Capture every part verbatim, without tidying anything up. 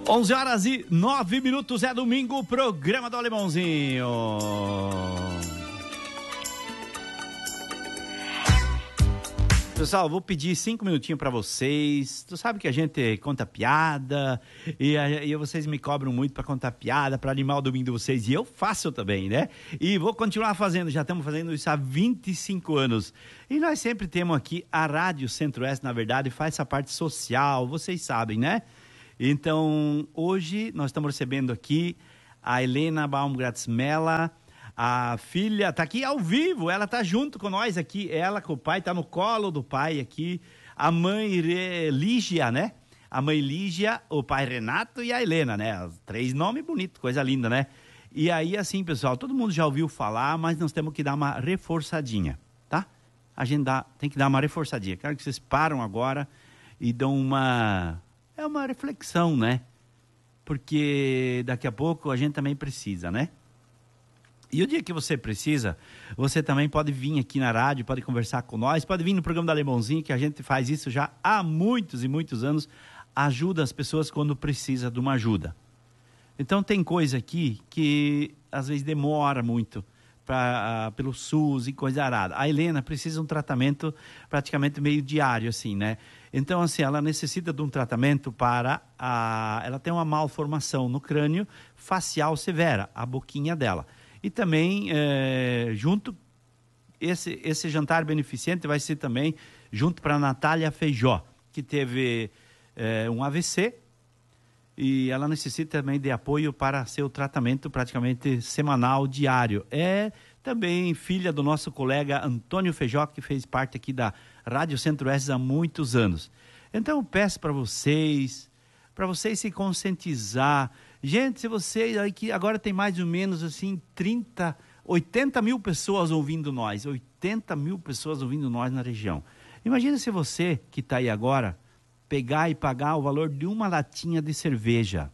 onze horas e nove minutos, é domingo, programa do Alemãozinho. Pessoal, vou pedir cinco minutinhos para vocês. Tu sabe que a gente conta piada e, e vocês me cobram muito para contar piada, para animar o domingo de vocês. E eu faço também, né? E vou continuar fazendo, já estamos fazendo isso há vinte e cinco anos. E nós sempre temos aqui a Rádio Centro-Oeste, na verdade, faz essa parte social, vocês sabem, né? Então, hoje nós estamos recebendo aqui a Helena Baumgartz-Mella, a filha, tá aqui ao vivo, ela tá junto com nós aqui, ela com o pai, tá no colo do pai aqui, a mãe Re... Lígia, né? A mãe Lígia, o pai Renato e a Helena, né? Três nomes bonitos, coisa linda, né? E aí, assim, pessoal, todo mundo já ouviu falar, mas nós temos que dar uma reforçadinha, tá? A gente dá, tem que dar uma reforçadinha. Quero que vocês param agora e dão uma... É uma reflexão, né? Porque daqui a pouco a gente também precisa, né? E o dia que você precisa, você também pode vir aqui na rádio, pode conversar com nós, pode vir no programa da Alemãozinho, que a gente faz isso já há muitos e muitos anos, ajuda as pessoas quando precisa de uma ajuda. Então tem coisa aqui que às vezes demora muito pra, uh, pelo SUS e coisa arada. A Helena precisa de um tratamento praticamente meio diário, assim, né? Então, assim, ela necessita de um tratamento para a... Ela tem uma malformação no crânio facial severa, a boquinha dela. E também, é, junto, esse, esse jantar beneficente vai ser também junto para a Natália Feijó, que teve é, um A V C e ela necessita também de apoio para seu tratamento praticamente semanal, diário. É também filha do nosso colega Antônio Feijó, que fez parte aqui da Rádio Centro-Oeste há muitos anos. Então eu peço para vocês, para vocês se conscientizar. Gente, se vocês, aqui agora tem mais ou menos assim trinta, oitenta mil pessoas ouvindo nós, oitenta mil pessoas ouvindo nós na região. Imagina se você que está aí agora, pegar e pagar o valor de uma latinha de cerveja.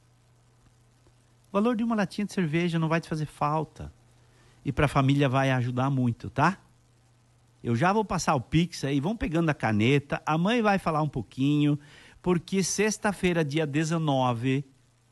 O valor de uma latinha de cerveja não vai te fazer falta. E para a família vai ajudar muito, tá? Eu já vou passar o Pix aí, vão pegando a caneta, a mãe vai falar um pouquinho, porque sexta-feira, dia dezenove,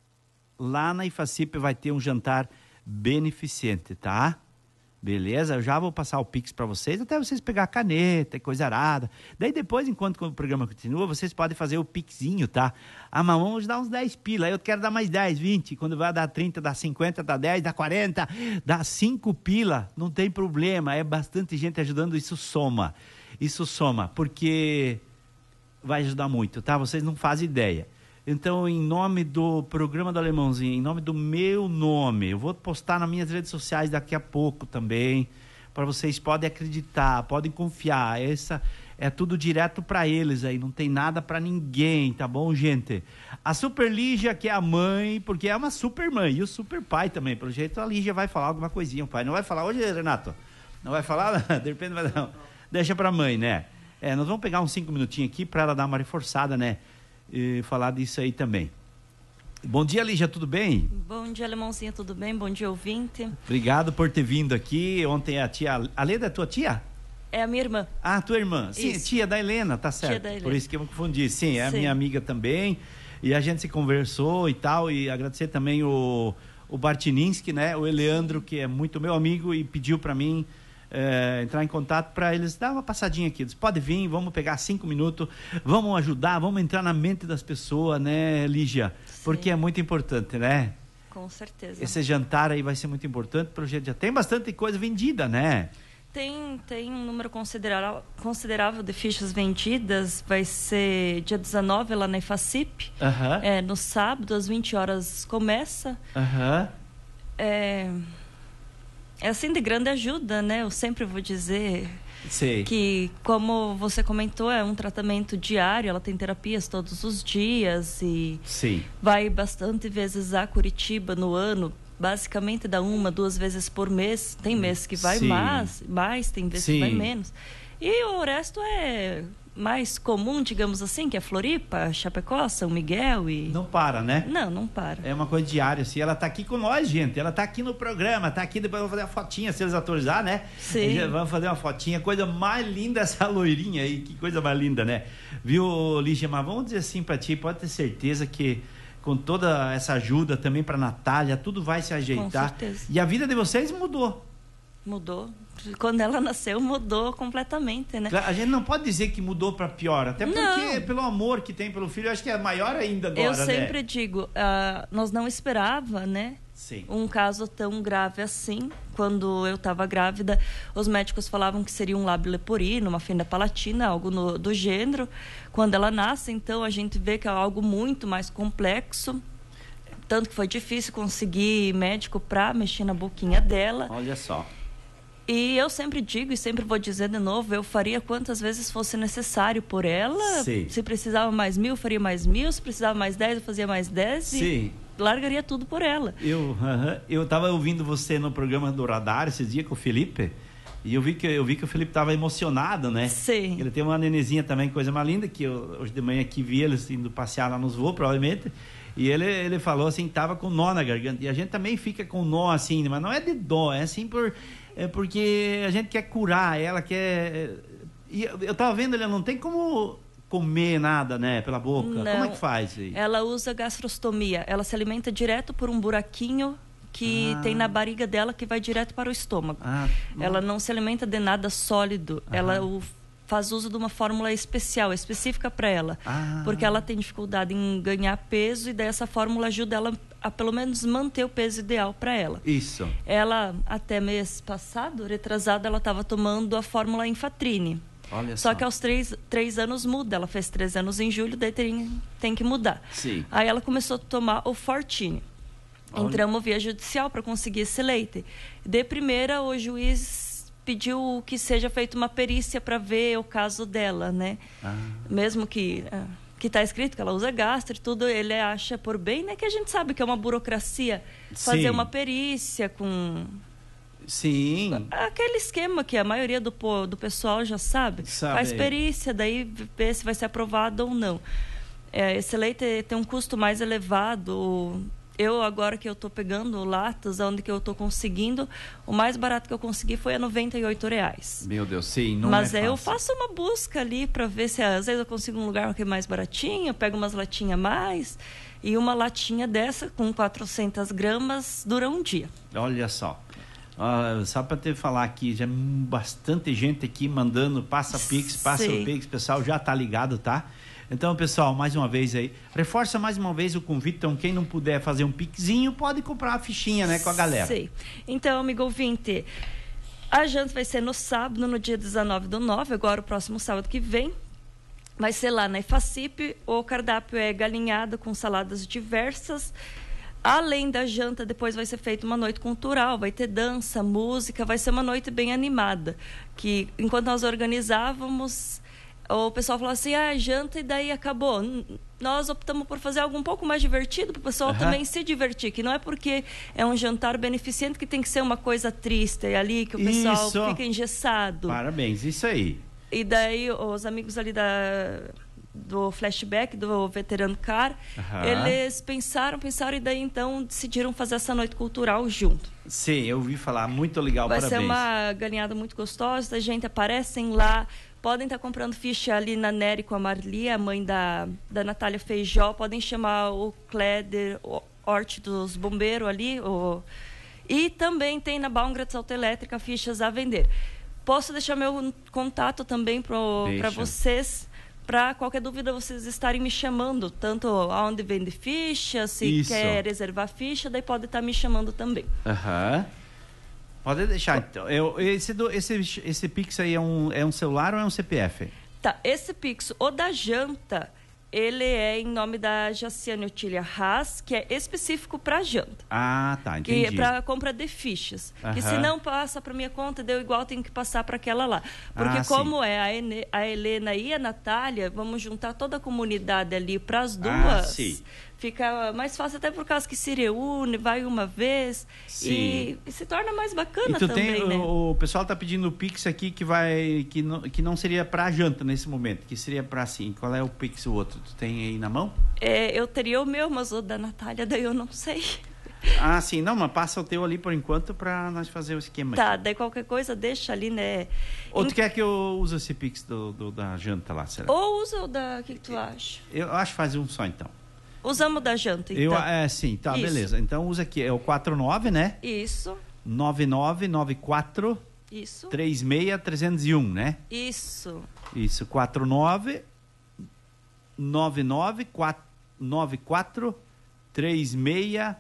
lá na IFACIP vai ter um jantar beneficente, tá? Beleza? Eu já vou passar o Pix para vocês, até vocês pegar a caneta e coisa arada. Daí depois, enquanto o programa continua, vocês podem fazer o Pixinho, tá? Ah, mas vamos dar uns dez pila, eu quero dar mais dez, vinte, quando vai dar trinta, dá cinquenta, dá dez, dá quarenta, dá cinco pila, não tem problema, é bastante gente ajudando, isso soma. Isso soma, porque vai ajudar muito, tá? Vocês não fazem ideia. Então, em nome do programa do Alemãozinho, em nome do meu nome, eu vou postar nas minhas redes sociais daqui a pouco também, para vocês podem acreditar, podem confiar. Essa é tudo direto para eles aí, não tem nada para ninguém, tá bom, gente? A Super Lígia, que é a mãe, porque é uma super mãe, e o super pai também, pelo jeito a Lígia vai falar alguma coisinha, o pai não vai falar hoje, Renato? Não vai falar? De repente vai dar, deixa para a mãe, né? É, nós vamos pegar uns cinco minutinhos aqui para ela dar uma reforçada, né? E falar disso aí também. Bom dia, Lígia, tudo bem? Bom dia, Alemãozinho, tudo bem? Bom dia, ouvinte. Obrigado por ter vindo aqui. Ontem a tia... A Leda é tua tia? É a minha irmã. Ah, tua irmã. Sim, isso. Tia da Helena, tá certo. Tia da Helena. Por isso que eu me confundi. Sim, é a Sim. minha amiga também. E a gente se conversou e tal. E agradecer também o, o Bartininski, né? O Eleandro, que é muito meu amigo e pediu para mim É, entrar em contato para eles dar uma passadinha aqui. Eles podem vir, vamos pegar cinco minutos, vamos ajudar, vamos entrar na mente das pessoas, né, Lígia? Sim. Porque é muito importante, né? Com certeza. Esse jantar aí vai ser muito importante para o jeito. Já tem bastante coisa vendida, né? Tem, tem um número considerável, considerável de fichas vendidas. Vai ser dia dezenove lá na IFACIP. Uhum. É, no sábado, às vinte horas, começa. Aham. Uhum. É... É assim de grande ajuda, né? Eu sempre vou dizer Sei. que, como você comentou, é um tratamento diário, ela tem terapias todos os dias e Sim. vai bastante vezes a Curitiba no ano, basicamente dá uma, duas vezes por mês. Tem mês que vai mais, mais, tem vezes Sim. que vai menos. E o resto é mais comum, digamos assim, que é Floripa, Chapecó, São Miguel e... Não para, né? Não, não para. É uma coisa diária, assim. Ela tá aqui com nós, gente. Ela tá aqui no programa, tá aqui. Depois eu vou fazer uma fotinha, se eles autorizar, né? Sim. Vamos fazer uma fotinha. Coisa mais linda essa loirinha aí. Que coisa mais linda, né? Viu, Lígia? Mas vamos dizer assim pra ti, pode ter certeza que com toda essa ajuda também para Natália, tudo vai se ajeitar. Com certeza. E a vida de vocês mudou. Mudou. Quando ela nasceu, mudou completamente, né? A gente não pode dizer que mudou para pior, até porque não. pelo amor que tem pelo filho, eu acho que é maior ainda agora, Eu sempre né? digo, uh, nós não esperava, né? Sim. Um caso tão grave assim. Quando eu estava grávida, os médicos falavam que seria um lábio leporino, uma fenda palatina, algo no, do gênero. Quando ela nasce, então, a gente vê que é algo muito mais complexo. Tanto que foi difícil conseguir médico para mexer na boquinha dela. Olha só. E eu sempre digo e sempre vou dizer de novo, eu faria quantas vezes fosse necessário por ela. Sim. Se precisava mais mil, eu faria mais mil. Se precisava mais dez, eu fazia mais dez. Sim. E largaria tudo por ela. Eu uh-huh, eu estava ouvindo você no programa do Radar esses dias com o Felipe. E eu vi que, eu vi que o Felipe estava emocionado, né? Sim. Ele tem uma nenezinha também, coisa mais linda, que eu, hoje de manhã aqui vi eles indo passear lá nos voos, provavelmente. E ele, ele falou assim, tava com nó na garganta. E a gente também fica com nó assim, mas não é de dó, é assim por... É porque a gente quer curar ela, quer... E eu, eu tava vendo, ele não tem como comer nada, né, pela boca. Não. Como é que faz aí? Ela usa gastrostomia. Ela se alimenta direto por um buraquinho que ah. tem na barriga dela que vai direto para o estômago. Ah. Ela não se alimenta de nada sólido. Ah. Ela o, faz uso de uma fórmula especial, específica para ela. Ah. Porque ela tem dificuldade em ganhar peso e daí essa fórmula ajuda ela a pelo menos manter o peso ideal para ela. Isso. Ela, até mês passado, retrasado, ela estava tomando a fórmula Infatrine. Olha só. Só que aos três, três anos muda. Ela fez três anos em julho, daí tem, tem que mudar. Sim. Aí ela começou a tomar o Fortine. Olha. Entramos via judicial para conseguir esse leite. De primeira, o juiz pediu que seja feita uma perícia para ver o caso dela, né? Ah. Mesmo que... que está escrito que ela usa gastro e tudo, ele acha por bem, né? Que a gente sabe que é uma burocracia fazer Sim. uma perícia com... Sim. Aquele esquema que a maioria do, do pessoal já sabe. sabe. Faz perícia, daí vê se vai ser aprovado ou não. É, esse leite tem um custo mais elevado. Eu, agora que eu estou pegando latas, onde que eu estou conseguindo, o mais barato que eu consegui foi a noventa e oito reais. Meu Deus, sim, não Mas é aí fácil. eu faço uma busca ali para ver se às vezes eu consigo um lugar que é mais baratinho, eu pego umas latinhas a mais, e uma latinha dessa com quatrocentas gramas dura um dia. Olha só. Uh, só para te falar aqui, já bastante gente aqui mandando, passa Pix, passa Sim. o Pix, pessoal já tá ligado, tá? Então, pessoal, mais uma vez aí, reforça mais uma vez o convite, então quem não puder fazer um pixinho, pode comprar uma fichinha, né, com a galera. Sim. Então, amigo ouvinte, a janta vai ser no sábado, no dia dezenove do nove, agora o próximo sábado que vem. Vai ser lá na Efacip, o cardápio é galinhado com saladas diversas. Além da janta, depois vai ser feita uma noite cultural, vai ter dança, música, vai ser uma noite bem animada. Que enquanto nós organizávamos, o pessoal falou assim, ah, janta e daí acabou. Nós optamos por fazer algo um pouco mais divertido, para o pessoal uhum. também se divertir, que não é porque é um jantar beneficente que tem que ser uma coisa triste ali, que o pessoal isso. fica engessado. Parabéns, isso aí. E daí os amigos ali da... do flashback, do veterano Car, uhum. eles pensaram, pensaram e daí então decidiram fazer essa noite cultural junto. Sim, eu ouvi falar, muito legal, Vai parabéns. Vai ser uma galinhada muito gostosa, a gente aparecem lá, podem estar comprando ficha ali na Nery com a Marli, a mãe da, da Natália Feijó, podem chamar o Kleder, o Hort dos Bombeiros ali, o... e também tem na Baumgratz Autoelétrica fichas a vender. Posso deixar meu contato também para vocês, para qualquer dúvida vocês estarem me chamando, tanto aonde vende ficha, se Isso. quer reservar ficha, daí pode estar me chamando também. Aham. Uhum. Pode deixar, então. Eu, esse, do, esse, esse Pix aí é um, é um celular ou é um C P F? Tá, esse Pix, o da janta, ele é em nome da Jaciane Otília Haas, que é específico para janta. Ah, tá, entendi. Que é para compra de fichas. Uhum. Que se não passa para minha conta, deu igual, tem que passar para aquela lá. Porque ah, como sim. é a, Ene, a Helena e a Natália, vamos juntar toda a comunidade ali para as duas. Ah, sim. Fica mais fácil, até por causa que se reúne, vai uma vez e, e se torna mais bacana e tu também, tem, né? O, o pessoal tá pedindo o Pix aqui que vai que não, que não seria para janta nesse momento, que seria para assim. Qual é o Pix o outro? Tu tem aí na mão? É, eu teria o meu, mas o da Natália daí eu não sei. Ah, sim, não, mas passa o teu ali por enquanto para nós fazer o esquema. Tá, aqui. daí qualquer coisa deixa ali, né? Ou tu quer que eu use esse Pix do, do, da janta lá, será? Ou usa o da... O que, que tu acha? Eu acho que faz um só, então. Usamos da janta, então. Eu, é, sim, tá, Isso. beleza. Então usa aqui, é o quatro nove, né? Isso, nove nove nove quatro isso, três seis três zero um, né? isso. Isso, quatro nove nove nove quatro três seis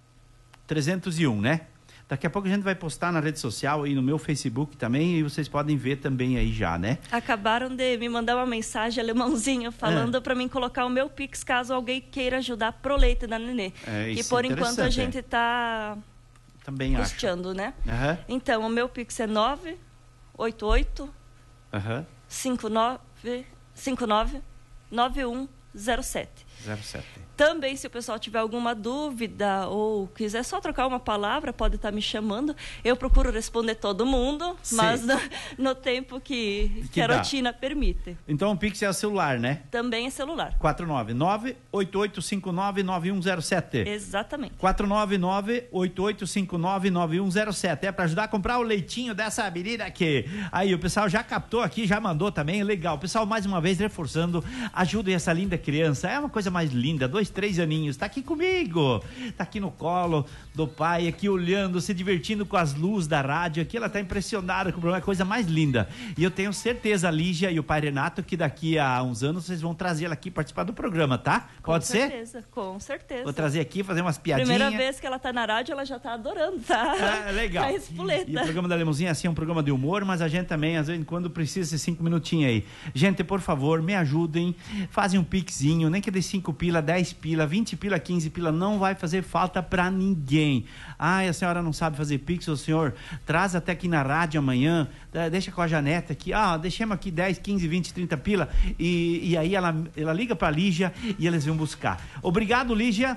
três zero um, né? Daqui a pouco a gente vai postar na rede social e no meu Facebook também, e vocês podem ver também aí já, né? Acabaram de me mandar uma mensagem alemãozinha falando É. para mim colocar o meu Pix caso alguém queira ajudar pro leite da Nenê. É, que isso por é enquanto a interessante, gente tá Também acho. custeando, né? Aham, Então, o meu Pix é nove oito oito aham, cinco nove cinco nove nove um zero sete. zero sete. Também, se o pessoal tiver alguma dúvida ou quiser só trocar uma palavra, pode estar me chamando. Eu procuro responder todo mundo, Sim. mas no, no tempo que, que, Que a dá. rotina permite. Então o Pix é o celular, né? Também é celular. quatro nove nove oito oito cinco nove nove um zero sete. Exatamente. quatro nove nove oito oito cinco nove nove um zero sete. É para ajudar a comprar o leitinho dessa menina aqui. Aí o pessoal já captou aqui, já mandou também. Legal. O pessoal, mais uma vez, reforçando. Ajudem essa linda criança. É uma coisa mais linda. Dois, três aninhos. Tá aqui comigo. Tá aqui no colo do pai, aqui olhando, se divertindo com as luzes da rádio. Aqui ela tá impressionada com o programa. É a coisa mais linda. E eu tenho certeza, a Lígia e o pai Renato, que daqui a uns anos vocês vão trazer ela aqui participar do programa, tá? Pode com ser? Certeza, com certeza. Vou trazer aqui, fazer umas piadinhas. Primeira vez que ela tá na rádio, ela já tá adorando, tá? É, legal. Tá espoleta. E o programa da Alemãozinha, assim, é um programa de humor, mas a gente também, às vezes, quando precisa, esses cinco minutinhos aí. Gente, por favor, me ajudem, fazem um pixinho, nem que dê cinco pila, dez pila, vinte pila, quinze pila, não vai fazer falta pra ninguém. Ai, a senhora não sabe fazer pix, o senhor traz até aqui na rádio amanhã, deixa com a Janete aqui, ah, deixemos aqui dez, quinze, vinte, trinta pila, e, e aí ela, ela liga pra Lígia e eles vão buscar. Obrigado, Lígia.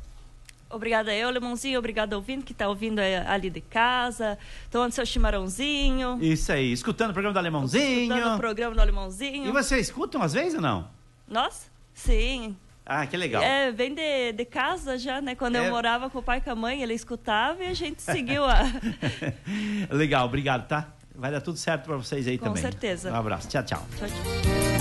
Obrigada eu, Lemãozinho. Obrigada ouvindo, que tá ouvindo ali de casa, tomando seu chimarrãozinho. Isso aí, escutando o programa do Alemãozinho. Escutando o programa do Alemãozinho. E vocês escutam às vezes ou não? Nós? Sim. Ah, que legal. É, vem de, de casa já, né? Quando É. eu morava com o pai e com a mãe, ele escutava e a gente seguiu a... Legal, obrigado, tá? Vai dar tudo certo pra vocês aí Com também. certeza. Um abraço, tchau, tchau. Tchau, tchau.